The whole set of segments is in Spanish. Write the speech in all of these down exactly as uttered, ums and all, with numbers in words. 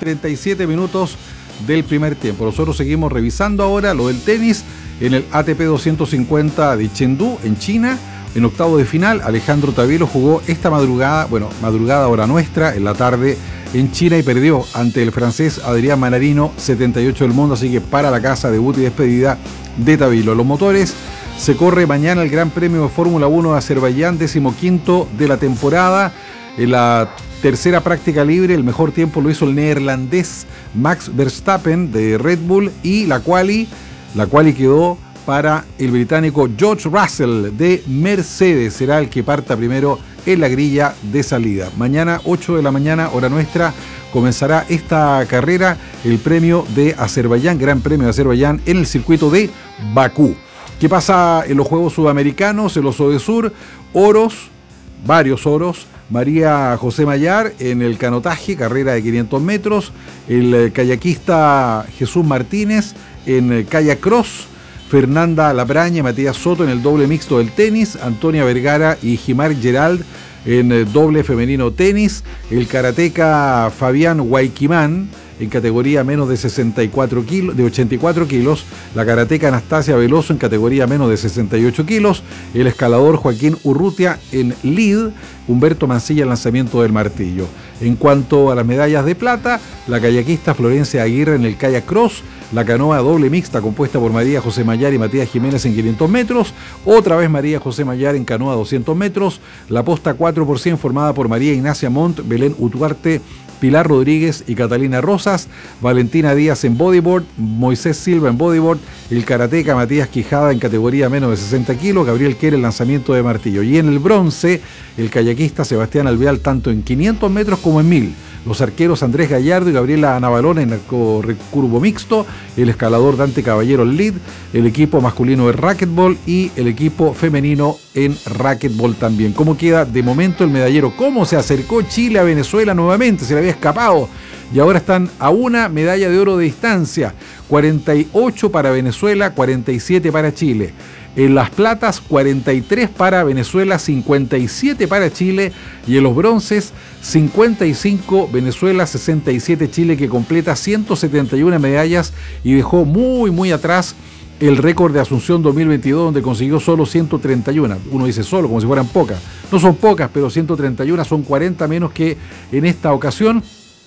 treinta y siete minutos del primer tiempo. Nosotros seguimos revisando ahora lo del tenis en el A T P doscientos cincuenta de Chengdu, en China. En octavo de final, Alejandro Taviero jugó esta madrugada, bueno, madrugada hora nuestra, en la tarde en China, y perdió ante el francés Adrián Manarino, setenta y ocho del mundo, así que para la casa, debut y despedida de Taviero. Los motores, se corre mañana el Gran Premio de Fórmula uno de Azerbaiyán, decimoquinto de la temporada. En la tercera práctica libre, el mejor tiempo lo hizo el neerlandés Max Verstappen de Red Bull, y la quali, la quali quedó para el británico George Russell de Mercedes. Será el que parta primero en la grilla de salida. Mañana, ocho de la mañana, hora nuestra, comenzará esta carrera, el premio de Azerbaiyán, Gran Premio de Azerbaiyán, en el circuito de Bakú. ¿Qué pasa en los Juegos Sudamericanos, en los Odesur? Oros, varios oros. María José Mayar en el canotaje, carrera de quinientos metros. El kayakista Jesús Martínez en kayak cross. Fernanda Labraña y Matías Soto en el doble mixto del tenis. Antonia Vergara y Jimar Gerald en el doble femenino tenis. El karateca Fabián Guayquimán en categoría menos de sesenta y cuatro kilos, de ochenta y cuatro kilos. La karateca Anastasia Veloso en categoría menos de sesenta y ocho kilos. El escalador Joaquín Urrutia en lead. Humberto Mancilla en lanzamiento del martillo. En cuanto a las medallas de plata, la kayakista Florencia Aguirre en el kayak cross. La canoa doble mixta compuesta por María José Mayar y Matías Jiménez en quinientos metros. Otra vez María José Mayar en canoa doscientos metros. La posta cuatro por cien formada por María Ignacia Montt, Belén Utuarte, Pilar Rodríguez y Catalina Rosas. Valentina Díaz en bodyboard, Moisés Silva en bodyboard, el karateca Matías Quijada en categoría menos de sesenta kilos, Gabriel Quer en lanzamiento de martillo. Y en el bronce, el kayakista Sebastián Alvear tanto en quinientos metros como en mil. Los arqueros Andrés Gallardo y Gabriela Navalón en arco curvo mixto, el escalador Dante Caballero en lead, el equipo masculino de racquetball y el equipo femenino en racquetball también. ¿Cómo queda de momento el medallero? ¿Cómo se acercó Chile a Venezuela nuevamente? Se le había escapado y ahora están a una medalla de oro de distancia. cuarenta y ocho para Venezuela, cuarenta y siete para Chile. En las platas, cuarenta y tres para Venezuela, cincuenta y siete para Chile. Y en los bronces, cincuenta y cinco Venezuela, sesenta y siete Chile, que completa ciento setenta y una medallas y dejó muy, muy atrás el récord de Asunción dos mil veintidós, donde consiguió solo ciento treinta y uno. Uno dice solo, como si fueran pocas. No son pocas, pero ciento treinta y uno son cuarenta menos que en esta ocasión.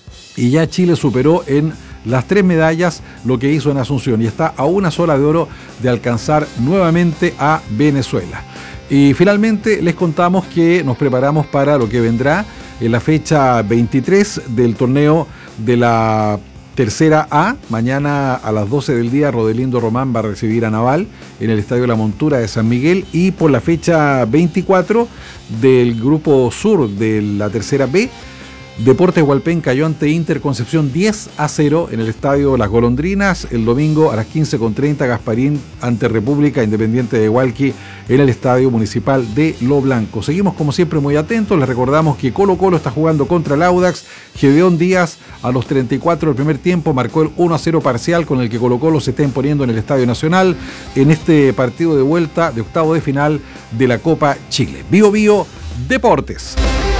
Y ya Chile superó en las tres medallas lo que hizo en Asunción y está a una sola de oro de alcanzar nuevamente a Venezuela. Y finalmente les contamos que nos preparamos para lo que vendrá en la fecha veintitrés del torneo de la tercera A. Mañana a las doce del día Rodelindo Román va a recibir a Naval en el Estadio La Montura de San Miguel, y por la fecha veinticuatro del grupo sur de la tercera B, Deportes Hualpén cayó ante Inter Concepción diez a cero en el Estadio Las Golondrinas. El domingo a las quince con treinta Gasparín ante República Independiente de Hualqui en el Estadio Municipal de Lo Blanco. Seguimos como siempre muy atentos. Les recordamos que Colo Colo está jugando contra el Audax. Gedeón Díaz a los treinta y cuatro del primer tiempo marcó el uno a cero parcial con el que Colo Colo se está imponiendo en el Estadio Nacional en este partido de vuelta de octavo de final de la Copa Chile. Bio Bio Deportes.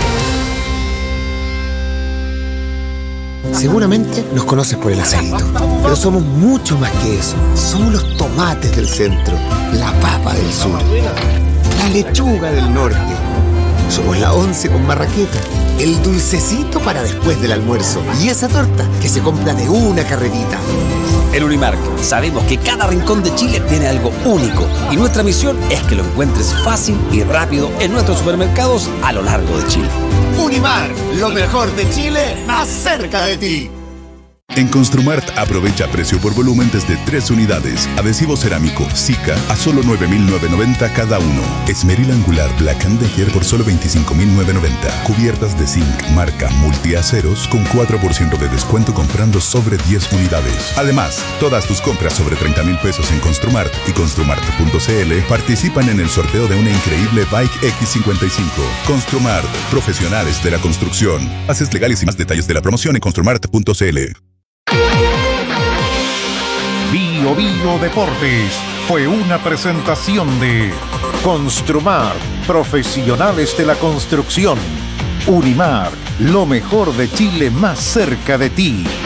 Seguramente nos conoces por el aceito, pero somos mucho más que eso. Somos los tomates del centro, la papa del sur, la lechuga del norte. Somos la once con marraqueta, el dulcecito para después del almuerzo y esa torta que se compra de una carrerita. En Unimark sabemos que cada rincón de Chile tiene algo único y nuestra misión es que lo encuentres fácil y rápido en nuestros supermercados a lo largo de Chile. Unimark, lo mejor de Chile, más cerca de ti. En Construmart aprovecha precio por volumen desde tres unidades. Adhesivo cerámico Sika a solo nueve mil novecientos noventa cada uno. Esmeril angular Black and Decker por solo veinticinco mil novecientos noventa. Cubiertas de zinc marca Multiaceros con cuatro por ciento de descuento comprando sobre diez unidades. Además, todas tus compras sobre treinta mil pesos en Construmart y construmart punto c l participan en el sorteo de una increíble Bike X cincuenta y cinco. Construmart, profesionales de la construcción. Bases legales y más detalles de la promoción en construmart punto c l. Bio Bio Deportes fue una presentación de Construmar, profesionales de la construcción. Unimar, lo mejor de Chile más cerca de ti.